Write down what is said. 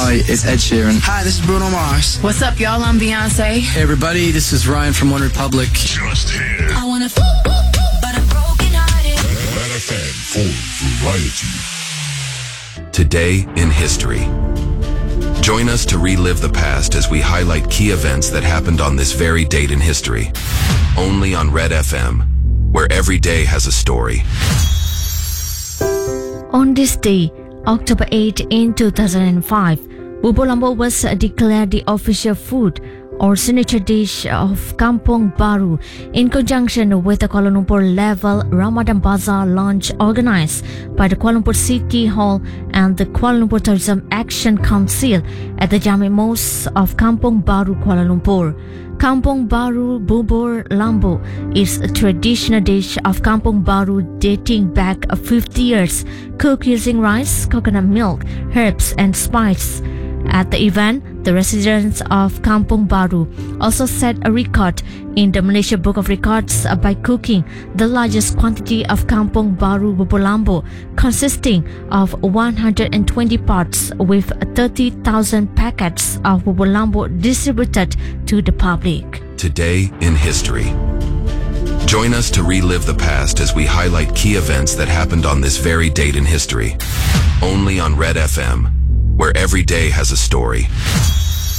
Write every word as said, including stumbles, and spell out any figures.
Hi, it's Ed Sheeran. Hi, this is Bruno Mars. What's up, y'all? I'm Beyonce. Hey, everybody, this is Ryan from One Republic. Just here. I wanna f- but I'm broken hearted. Red F M full variety. Today in history. Join us to relive the past as we highlight key events that happened on this very date in history. Only on Red F M, where every day has a story. On this day, October eighth in two thousand five, Bubur Lambuk was declared the official food or signature dish of Kampung Baru in conjunction with the Kuala Lumpur level Ramadan Bazaar launch organized by the Kuala Lumpur City Hall and the Kuala Lumpur Tourism Action Council at the Jami Mosque of Kampung Baru, Kuala Lumpur. Kampung Baru Bubur Lambuk is a traditional dish of Kampung Baru dating back fifty years, cooked using rice, coconut milk, herbs and spice. At the event, the residents of Kampung Baru also set a record in the Malaysia Book of Records by cooking the largest quantity of Kampung Baru Bubur Lambuk, consisting of one hundred twenty pots with thirty thousand packets of Bubur Lambuk distributed to the public. Today in history. Join us to relive the past as we highlight key events that happened on this very date in history. Only on Red F M, where every day has a story.